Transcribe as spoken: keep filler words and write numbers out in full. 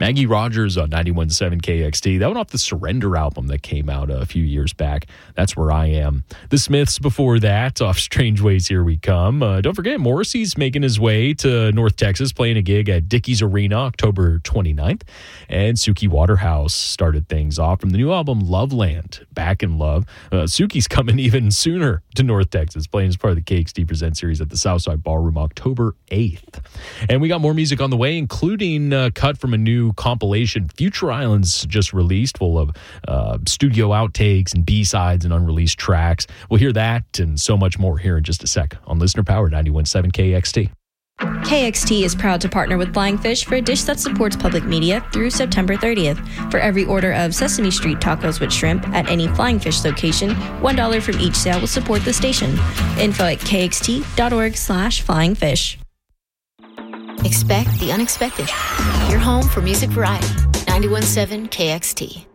Maggie Rogers on ninety-one point seven K X T. That one off the Surrender album that came out a few years back. That's Where I Am. The Smiths before that off Strange Ways, Here We Come. Uh, don't forget, Morrissey's making his way to North Texas, playing a gig at Dickies Arena October twenty-ninth. And Suki Waterhouse started things off from the new album Loveland, Back in Love. Uh, Suki's coming even sooner to North Texas, playing as part of the K X T Present series at the Southside Ballroom October eighth. And we got more music on the way, including a cut from a new compilation Future Islands just released, full of uh, studio outtakes and B-sides and unreleased tracks. We'll hear that and so much more here in just a sec on Listener Power ninety-one point seven K X T. K X T is proud to partner with Flying Fish for a dish that supports public media through September thirtieth. For every order of Sesame Street tacos with shrimp at any Flying Fish location, one dollar from each sale will support the station. Info at kxt.org slash flying fish. Expect the unexpected. Your home for music variety. ninety-one point seven K X T.